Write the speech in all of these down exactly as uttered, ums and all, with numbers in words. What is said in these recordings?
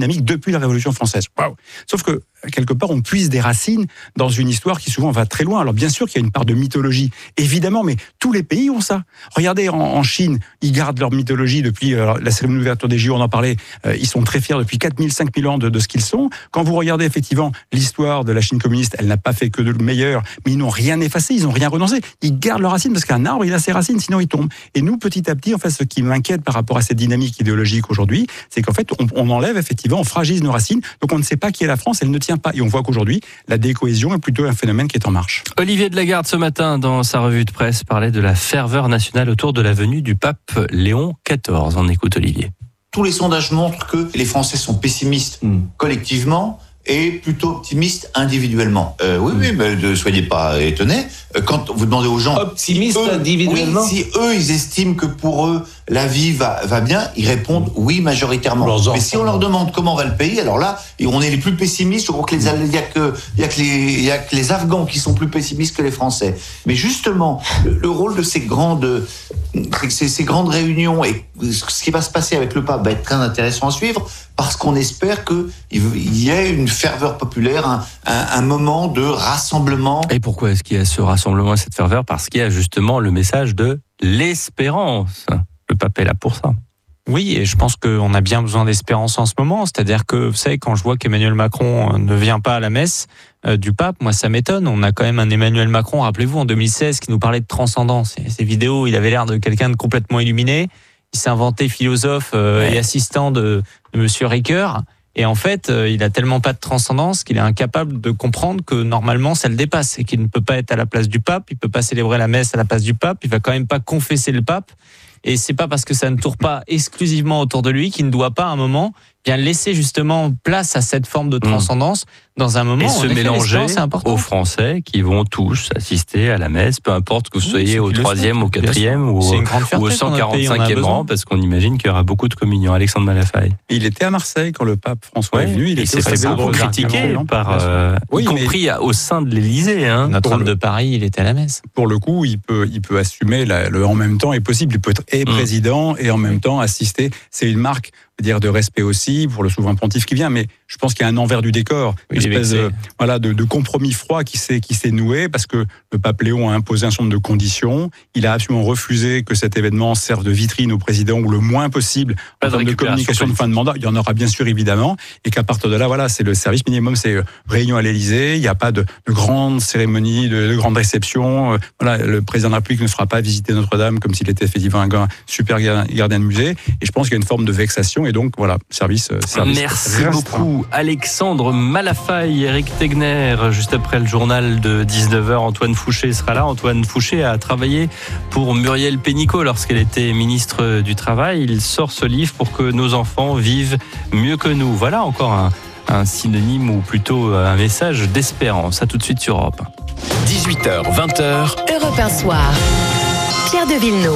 dynamique depuis la Révolution française. Waouh. Sauf que, quelque part, on puise des racines dans une histoire qui souvent va très loin. Alors bien sûr qu'il y a une part de mythologie, évidemment, mais tous les pays ont ça. Regardez, en, en Chine, ils gardent leur mythologie depuis euh, la cérémonie d'ouverture des J O, on en parlait, euh, ils sont très fiers depuis quatre mille, cinq mille ans de, de ce qu'ils sont. Quand vous regardez effectivement l'histoire de la Chine communiste, elle n'a pas fait que de le meilleur, mais ils n'ont rien effacé, ils n'ont rien renoncé. Ils gardent leurs racines parce qu'un arbre, il a ses racines, sinon il tombe. Et nous, petit à petit, en fait, ce qui m'inquiète par rapport à cette dynamique idéologique aujourd'hui, c'est qu'en fait, on, on enlève effectivement, on fragilise nos racines, donc on ne sait pas qui est la France, elle ne tient pas. Et on voit qu'aujourd'hui, la décohésion est plutôt un phénomène qui est en marche. Olivier de Lagarde, ce matin, dans sa revue de presse, parlait de la ferveur nationale autour de la venue du pape Léon quatorze. On écoute Olivier. Tous les sondages montrent que les Français sont pessimistes mmh. collectivement et plutôt optimistes individuellement. Euh, oui, mmh. oui, mais ne soyez pas étonnés. Quand vous demandez aux gens... Optimistes eux, individuellement oui, si eux, ils estiment que pour eux, la vie va, va bien, ils répondent oui majoritairement. Mais si on leur demande comment va le pays, alors là, on est les plus pessimistes. Je crois qu'il n'y a que, il y a que les, il y a que les Afghans qui sont plus pessimistes que les Français. Mais justement, le, le rôle de ces grandes, ces, ces grandes réunions et ce qui va se passer avec le pape va être très intéressant à suivre parce qu'on espère qu'il y ait une ferveur populaire, un, un, un moment de rassemblement. Et pourquoi est-ce qu'il y a ce rassemblement et cette ferveur ? Parce qu'il y a justement le message de l'espérance. Le pape est là pour ça. Oui, et je pense qu'on a bien besoin d'espérance en ce moment. C'est-à-dire que, vous savez, quand je vois qu'Emmanuel Macron ne vient pas à la messe euh, du pape, moi ça m'étonne. On a quand même un Emmanuel Macron, rappelez-vous, en deux mille seize, qui nous parlait de transcendance. Et ces vidéos, il avait l'air de quelqu'un de complètement illuminé. Il s'est inventé philosophe euh, ouais. et assistant de, de Monsieur Ricoeur. Et en fait, euh, il a tellement pas de transcendance qu'il est incapable de comprendre que normalement ça le dépasse et qu'il ne peut pas être à la place du pape, il peut pas célébrer la messe à la place du pape, il va quand même pas confesser le pape. Et c'est pas parce que ça ne tourne pas exclusivement autour de lui qu'il ne doit pas à un moment bien laisser justement place à cette forme de transcendance mmh. dans un moment et se mélanger aux Français qui vont tous assister à la messe, peu importe que vous soyez oui, au troisième, au quatrième ou au cent quarante-cinquième rang, parce qu'on imagine qu'il y aura beaucoup de communion. Alexandre Malafaille. Il était à Marseille quand le pape François ouais, est venu. Il, il s'est fait beaucoup critiquer, par, euh, oui, y compris au sein de l'Élysée. Hein. Notre-Dame de Paris, il était à la messe. Pour le coup, il peut, il peut assumer la, le en même temps est possible. Il peut être et président mmh. et en même temps assister. C'est une marque dire de respect aussi pour le souverain pontife qui vient, mais je pense qu'il y a un envers du décor, une oui, espèce de, voilà, de, de compromis froid qui s'est, qui s'est noué parce que le pape Léon a imposé un certain nombre de conditions. Il a absolument refusé que cet événement serve de vitrine au président ou le moins possible en termes de communication de fin de mandat. Il y en aura bien sûr évidemment, et qu'à partir de là, voilà, c'est le service minimum, c'est réunion à l'Élysée. Il n'y a pas de, de grandes cérémonies, de, de grandes réceptions. Voilà, le président de la République ne fera pas visiter Notre-Dame comme s'il était effectivement un gars super gardien de musée. Et je pense qu'il y a une forme de vexation. Et donc, voilà, service, service Merci beaucoup, Alexandre Malafaille, Éric Tegner. Juste après le journal de dix-neuf heures, Antoine Fouché sera là. Antoine Fouché a travaillé pour Muriel Pénicaud lorsqu'elle était ministre du Travail. Il sort ce livre pour que nos enfants vivent mieux que nous. Voilà encore un, un synonyme ou plutôt un message d'espérance. À tout de suite sur Europe un. dix-huit heures, vingt heures. Europe un soir. Pierre de Villeneuve.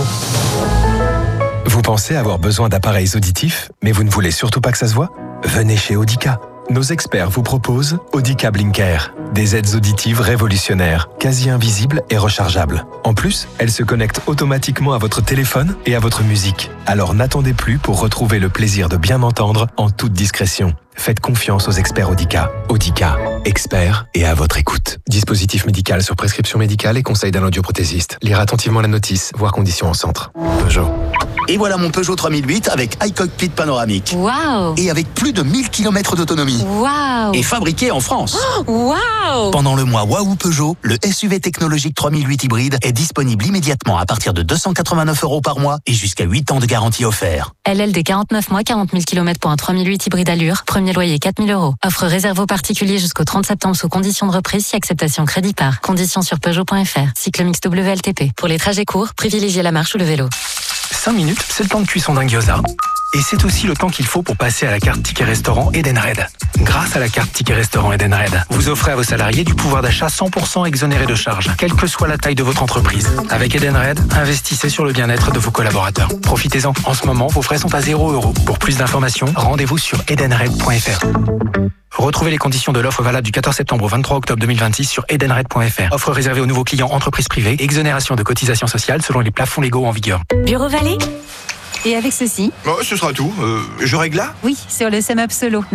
Vous pensez avoir besoin d'appareils auditifs, mais vous ne voulez surtout pas que ça se voit ? Venez chez Audica. Nos experts vous proposent Audica Blinker, des aides auditives révolutionnaires, quasi invisibles et rechargeables. En plus, elles se connectent automatiquement à votre téléphone et à votre musique. Alors n'attendez plus pour retrouver le plaisir de bien entendre en toute discrétion. Faites confiance aux experts Audica. Audica, experts et à votre écoute. Dispositif médical sur prescription médicale et conseil d'un audioprothésiste. Lire attentivement la notice, voir conditions en centre. Peugeot. Et voilà mon Peugeot trois mille huit avec iCockpit panoramique. Waouh! Et avec plus de mille kilomètres d'autonomie. Waouh! Et fabriqué en France. Oh, waouh! Pendant le mois Waouh Peugeot, le S U V technologique trois mille huit hybride est disponible immédiatement à partir de deux cent quatre-vingt-neuf euros par mois et jusqu'à huit ans de garantie offert. L L D quarante-neuf mois, quarante mille kilomètres pour un trois mille huit hybride allure. Premier loyer quatre mille euros. Offre réservée aux particuliers jusqu'au trente septembre sous condition de reprise si acceptation crédit par. Conditions sur Peugeot point F R. Cyclomix W L T P. Pour les trajets courts, privilégiez la marche ou le vélo. cinq minutes, c'est le temps de cuisson d'un gyoza. Et c'est aussi le temps qu'il faut pour passer à la carte Ticket Restaurant Edenred. Grâce à la carte Ticket Restaurant Edenred, vous offrez à vos salariés du pouvoir d'achat cent pour cent exonéré de charges, quelle que soit la taille de votre entreprise. Avec Edenred, investissez sur le bien-être de vos collaborateurs. Profitez-en. En ce moment, vos frais sont à zéro euro. Pour plus d'informations, rendez-vous sur edenred point F R. Retrouvez les conditions de l'offre valable du quatorze septembre au vingt-trois octobre deux mille vingt-six sur edenred point F R. Offre réservée aux nouveaux clients entreprises privées. Exonération de cotisations sociales selon les plafonds légaux en vigueur. Bureau Vallée. Et avec ceci ? Bon, ce sera tout. Euh, je règle là ? Oui, sur le SEMAP Solo.